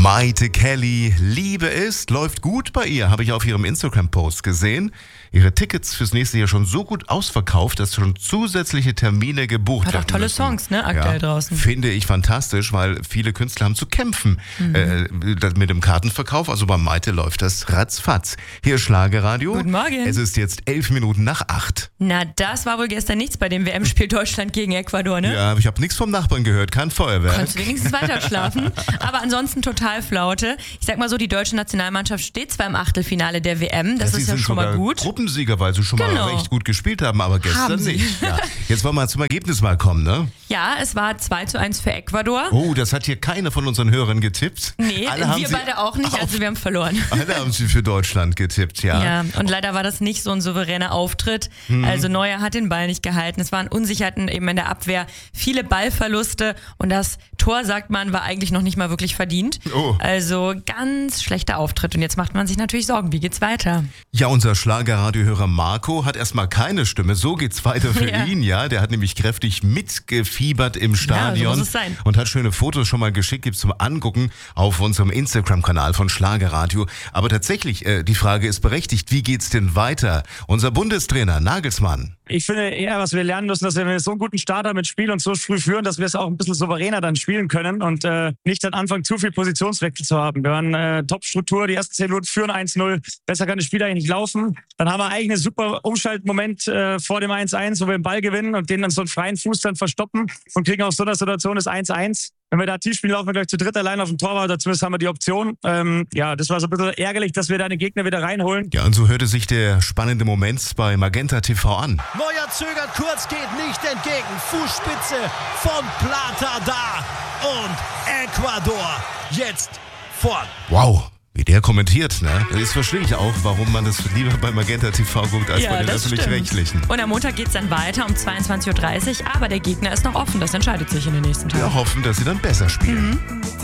Maite Kelly, Liebe ist, läuft gut bei ihr, habe ich auf ihrem Instagram-Post gesehen. Ihre Tickets fürs nächste Jahr schon so gut ausverkauft, dass schon zusätzliche Termine gebucht werden. Hat auch tolle müssen. Songs, ne, aktuell draußen. Finde ich fantastisch, weil viele Künstler haben zu kämpfen mit dem Kartenverkauf. Also bei Maite läuft das ratzfatz. Hier ist Schlagerradio. Guten Morgen. Es ist jetzt 11 Minuten nach 8. Na, das war wohl gestern nichts bei dem WM-Spiel Deutschland gegen Ecuador, ne? Ja, aber ich habe nichts vom Nachbarn gehört, kein Feuerwerk. Konntest wenigstens weiter schlafen. Aber ansonsten total Flaute. Ich sag mal so, die deutsche Nationalmannschaft steht zwar im Achtelfinale der WM, das ist ja schon mal gut. Gruppensieger, weil sie schon mal recht gut gespielt haben, aber gestern nicht. Ja. Jetzt wollen wir zum Ergebnis mal kommen, ne? Ja, es war 2:1 für Ecuador. Oh, das hat hier keiner von unseren Hörern getippt. Nee, wir beide auch nicht, also wir haben verloren. Alle haben sie für Deutschland getippt, ja. Ja, und leider war das nicht so ein souveräner Auftritt. Also Neuer hat den Ball nicht gehalten. Es waren Unsicherheiten eben in der Abwehr, viele Ballverluste und das Tor, sagt man, war eigentlich noch nicht mal wirklich verdient. Oh. Also ganz schlechter Auftritt und jetzt macht man sich natürlich Sorgen, wie geht's weiter? Ja, unser Schlagerradiohörer Marco hat erstmal keine Stimme, so geht's weiter für ihn, ja. Der hat nämlich kräftig mitgefiebert im Stadion so muss es sein. Und hat schöne Fotos schon mal geschickt, gibt's zum Angucken auf unserem Instagram-Kanal von Schlagerradio. Aber tatsächlich, die Frage ist berechtigt, wie geht's denn weiter? Unser Bundestrainer Nagelsmann. Ich finde eher, was wir lernen müssen, dass wir so einen guten Start haben mit Spiel und so früh führen, dass wir es auch ein bisschen souveräner dann spielen können und nicht dann anfangen, zu viel Positionswechsel zu haben. Wir haben Top-Struktur, die ersten 10 Minuten führen 1-0, besser kann das Spiel eigentlich nicht laufen. Dann haben wir eigentlich einen super Umschaltmoment vor dem 1-1, wo wir den Ball gewinnen und den dann so einen freien Fuß dann verstoppen und kriegen aus so einer Situation das 1-1. Wenn wir da tief spielen, laufen wir gleich zu dritt allein auf dem Torwart, zumindest haben wir die Option. Das war so ein bisschen ärgerlich, dass wir da den Gegner wieder reinholen. Ja, und so hörte sich der spannende Moment bei Magenta TV an. Neuer zögert kurz, geht nicht entgegen. Fußspitze von Plata da. Und Ecuador jetzt vorn. Wow. Wie der kommentiert, ne? Das verstehe ich auch, warum man das lieber bei Magenta TV guckt, als bei den Öffentlich-Rechtlichen. Und am Montag geht's dann weiter um 22:30 Uhr, aber der Gegner ist noch offen, das entscheidet sich in den nächsten Tagen. Wir hoffen, dass sie dann besser spielen.